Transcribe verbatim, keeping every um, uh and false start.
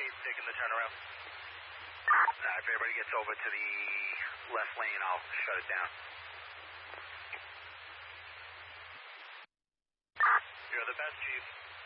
taking the turnaround. Uh, if everybody gets over to the left lane, I'll shut it down. You're the best, Chief.